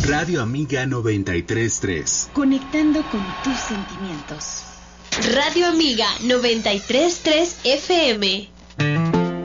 Radio Amiga 93.3. Conectando con tus sentimientos. Radio Amiga 93.3 FM.